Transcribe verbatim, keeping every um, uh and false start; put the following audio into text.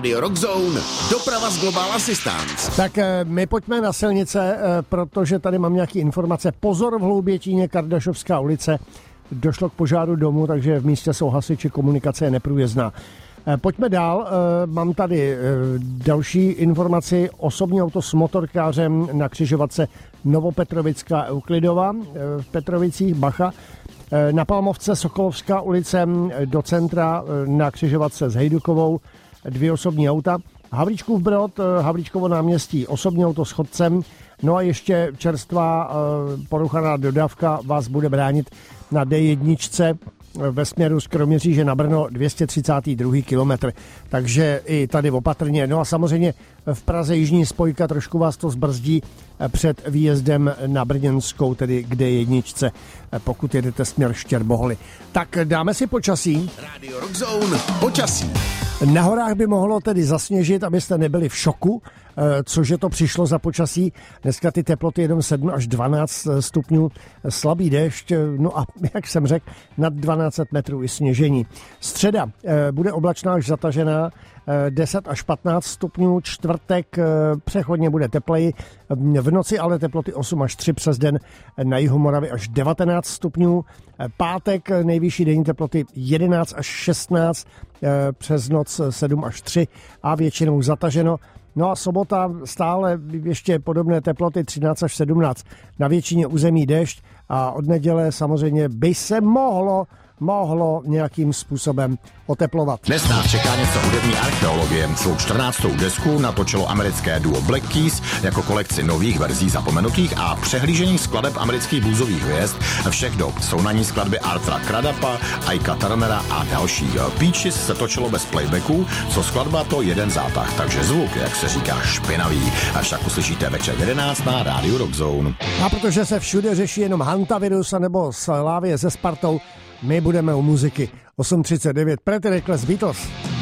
Radio Rock Zone, doprava z Global Assistance. Tak my pojďme na silnice, protože tady mám nějaké informace. Pozor v Hloubětíně, Kardašovská ulice. Došlo k požáru domu, takže v místě jsou hasiči, komunikace je neprůjezdná. Pojďme dál, mám tady další informaci. Osobní auto s motorkářem na křižovatce Novopetrovická Euklidova v Petrovicích, bacha. Na Palmovce Sokolovská ulice do centra na křižovatce s Hejdukovou, dvě osobní auta. Havlíčkův Brod, Havlíčkovo náměstí, osobní auto s chodcem. No a ještě čerstvá poruchaná dodávka vás bude bránit na D jedna ve směru z Kroměříže na Brno dvě stě třicátý druhý kilometr. Takže i tady opatrně. No a samozřejmě v Praze jižní spojka, trošku vás to zbrzdí před výjezdem na Brněnskou, tedy k D jedna, pokud jedete směr Štěrboholy. Tak dáme si počasí. Radio Rock Zone, počasí. Na horách by mohlo tedy zasněžit, abyste nebyli v šoku, cože to přišlo za počasí. Dneska ty teploty jenom sedm až dvanáct stupňů, slabý déšť, no a jak jsem řekl, nad dvanáct set metrů i sněžení. Středa bude oblačná až zatažená, deset až patnáct stupňů, čtvrtek přechodně bude tepleji, v noci ale teploty osm až tři, přes den na jihu Moravy až devatenáct stupňů, pátek nejvyšší denní teploty jedenáct až šestnáct, přes noc sedm až tři a většinou zataženo. No a sobota stále ještě podobné teploty třináct až sedmnáct, na většině území déšť a od neděle samozřejmě by se mohlo mohlo nějakým způsobem oteplovat. Dnes nás čeká něco hudební archeologie. Svou čtrnáctou desku natočilo americké duo Black Keys jako kolekci nových verzí zapomenutých a přehlížených skladeb amerických bluesových hvězd. Všech dob jsou na ní skladby Artura Cradapa, Ika Turnera a další. Peaches se točilo bez playbacku, co skladba to jeden zátah, takže zvuk, jak se říká, špinavý. A však uslyšíte večer jedenáct na Radio Rock Zone. A protože se všude řeší jenom hantavirus nebo Slávie se Spartou, my budeme u muziky. osm třicet devět, Pretty Reckless, Beatles.